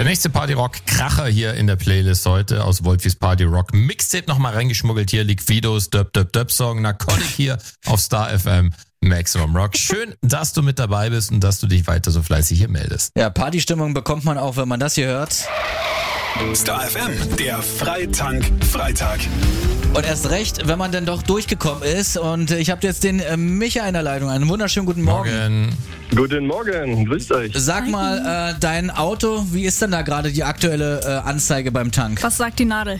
Der nächste Party-Rock-Kracher hier in der Playlist heute aus Wolfis Party-Rock Mixtape nochmal reingeschmuggelt. Hier Liquidos Döp-Döp-Döp-Song Narcotic hier auf Star FM Maximum Rock. Schön, dass du mit dabei bist und dass du dich weiter so fleißig hier meldest. Ja, Partystimmung bekommt man auch, wenn man das hier hört. Star FM, der Freitank-Freitag. Und erst recht, wenn man denn doch durchgekommen ist. Und ich habe jetzt den Micha in der Leitung. Einen wunderschönen guten Morgen. Guten Morgen, grüßt euch. Sag mal, dein Auto, wie ist denn da gerade die aktuelle Anzeige beim Tank? Was sagt die Nadel?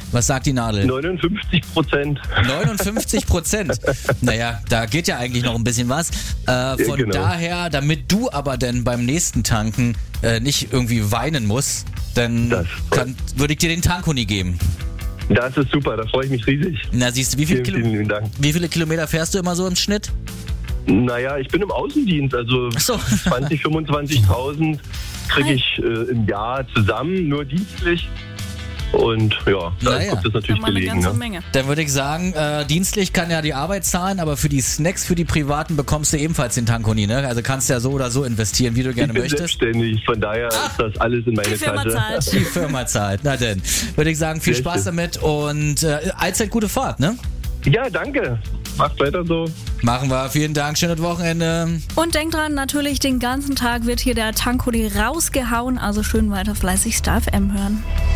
59%. 59%? Naja, da geht ja eigentlich noch ein bisschen was. Von genau. Daher, damit du aber denn beim nächsten Tanken nicht irgendwie weinen musst, dann würde ich dir den Tankhuni geben. Das ist super, da freue ich mich riesig. Na siehst du, wie viele vielen Dank. Kilometer fährst du immer so im Schnitt? Naja, ich bin im Außendienst, also Ach so. 20.000, 25.000 kriege ich im Jahr zusammen, nur dienstlich. Und ja, da kommt das natürlich mal eine gelegen. ganze Ne? Menge. Dann würde ich sagen, dienstlich kann ja die Arbeit zahlen, aber für die Snacks, für die Privaten bekommst du ebenfalls den Tankhuni, ne? Also kannst du ja so oder so investieren, wie du gerne Ich bin möchtest. selbstständig, von daher ist das alles in meine Die Firma Tasche. zahlt. Die Firma zahlt. Na denn, würde ich sagen, viel Sehr Spaß schön. damit und allzeit gute Fahrt, ne? Ja, danke. Macht weiter so. Machen wir. Vielen Dank, schönes Wochenende. Und denk dran, natürlich den ganzen Tag wird hier der Tankhuni rausgehauen, also schön weiter fleißig Star FM hören.